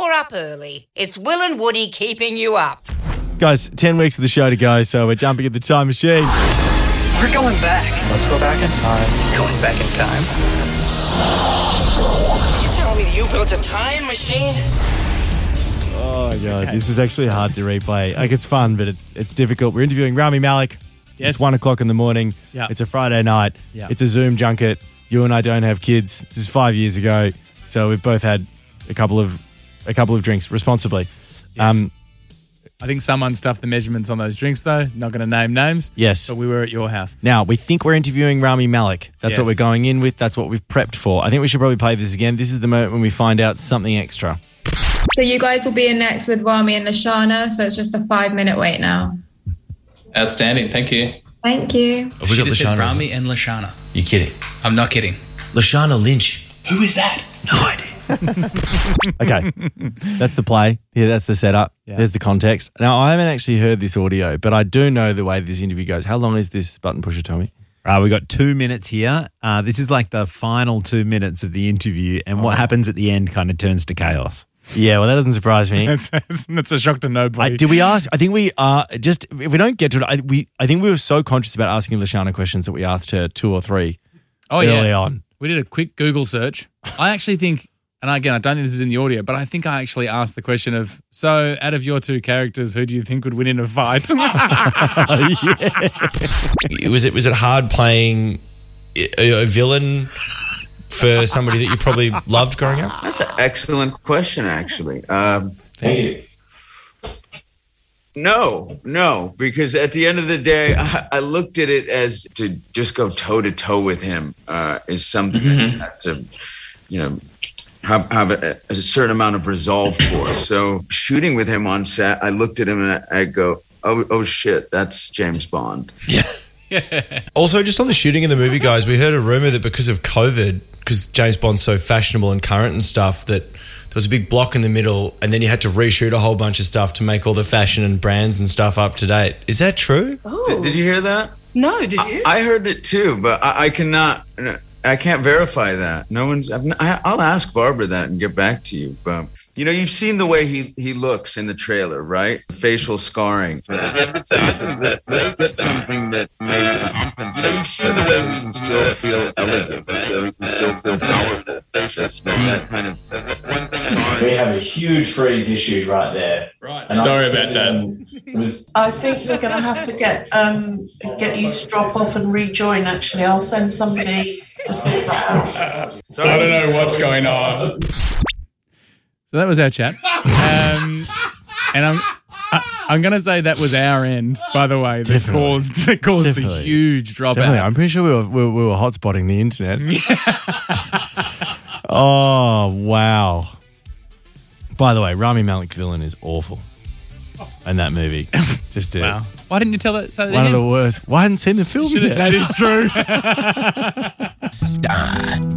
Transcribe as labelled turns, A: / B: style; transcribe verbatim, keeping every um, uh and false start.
A: You're up early. It's Will and Woody keeping you up.
B: Guys, ten weeks of the show to go, so we're jumping at the time machine.
C: We're going back. Let's go back in time. Going back in time.
A: You telling me you built a time machine?
B: Oh, my God. This is actually hard to replay. Like, it's fun, but it's it's difficult. We're interviewing Rami Malek.
D: Yes.
B: It's one o'clock in the morning.
D: Yeah.
B: It's a Friday night.
D: Yeah.
B: It's a Zoom junket. You and I don't have kids. This is five years ago, so we've both had a couple of a couple of drinks responsibly.
D: Yes.
B: Um,
D: I think someone stuffed the measurements on those drinks, though. Not going to name names.
B: Yes.
D: But we were at your house.
B: Now, we think we're interviewing Rami Malek. That's
D: Yes.
B: what we're going in with. That's what we've prepped for. I think we should probably play this again. This is the moment when we find out something extra.
E: So you guys will be in next with Rami and Lashana, so it's just a five-minute wait now.
F: Outstanding. Thank you.
E: Thank you.
G: Oh, we
H: She
G: got
H: just said
G: Lashana.
H: Rami and Lashana.
G: You kidding?
H: I'm not kidding.
G: Lashana Lynch.
H: Who is that?
G: No idea.
B: Okay. That's the play. Yeah, that's the setup.
D: Yeah.
B: There's the context. Now, I haven't actually heard this audio, but I do know the way this interview goes. How long is this button pusher, Tommy?
I: Right, we got two minutes here. Uh, this is like the final two minutes of the interview, and what happens at the end kind of turns to chaos.
B: Yeah, well, that doesn't surprise me.
D: That's, that's, that's a shock to
B: I,
D: nobody.
B: did we ask? I think we are just, if we don't get to it, I, we, I think we were so conscious about asking Lashana questions that we asked her two or three
D: oh,
B: early
D: yeah.
B: on.
D: We did a quick Google search. I actually think, and again, I don't think this is in the audio, but I think I actually asked the question of, so out of your two characters, who do you think would win in a fight?
G: Yeah. Was it was it hard playing a, a villain for somebody that you probably loved growing up?
J: That's an excellent question, actually. Um,
G: Thank you.
J: No, no, because at the end of the day, I, I looked at it as to just go toe to toe with him uh, is something mm-hmm. that to, you know, have, have a, a certain amount of resolve for. So shooting with him on set, I looked at him and I, I go, oh, oh shit, that's James Bond.
G: Yeah. Also, just on the shooting of the movie, guys, we heard a rumor that because of COVID, because James Bond's so fashionable and current and stuff, that there was a big block in the middle and then you had to reshoot a whole bunch of stuff to make all the fashion and brands and stuff up to date. Is that true?
J: Oh. Did, did you hear that?
K: No, did you?
J: I, I heard it too, but I, I cannot, I can't verify that. No one's, I've, I'll ask Barbara that and get back to you. But, you know, you've seen the way he, he looks in the trailer, right? Facial scarring. Let's get something that may compensate. You see the way we can still feel elegant, we can still feel powerful. Facial that kind of scarring.
L: We have a huge freeze issue right there.
F: Right.
L: And
F: Sorry
L: I
F: about that.
L: It was.
K: I think we're going to have to get um, get you to drop off and rejoin, actually. I'll send somebody to sort that out.
F: So I don't know what's going on.
D: So that was our chat. Um, and I'm I, I'm going to say that was our end, by the way, that
B: Definitely.
D: caused that caused the
B: Definitely.
D: huge dropout.
B: Definitely. I'm pretty sure we were, we were, we were hotspotting the internet. Oh, wow. By the way, Rami Malek villain is awful in that movie. Just to,
D: Wow. Why didn't you tell that? So
B: one of the worst. Well, I hadn't seen the film yet.
D: That is true.
H: Star.